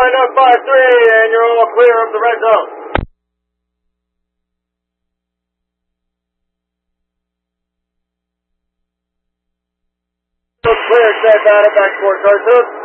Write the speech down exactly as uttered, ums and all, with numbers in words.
line up by three, and you're all clear of the red zone. Clear, step out of back court, Carson.